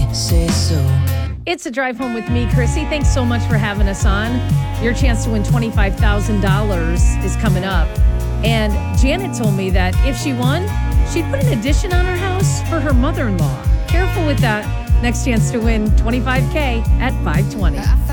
say so. It's a drive home with me, Chrissy. Thanks so much for having us on. Your chance to win $25,000 is coming up. And Janet told me that if she won, she'd put an addition on her house for her mother-in-law. Careful with that. Next chance to win $25K at 520.